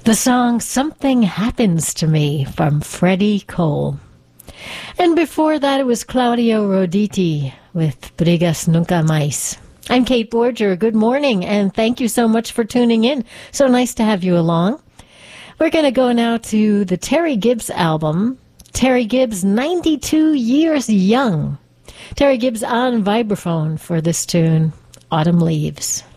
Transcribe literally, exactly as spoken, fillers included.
The song Something Happens to Me from Freddie Cole. And before that, it was Claudio Roditi with Brigas Nunca Mais. I'm Kate Borger. Good morning, and thank you so much for tuning in. So nice to have you along. We're going to go now to the Terry Gibbs album. Terry Gibbs, ninety-two years young. Terry Gibbs on vibraphone for this tune, Autumn Leaves.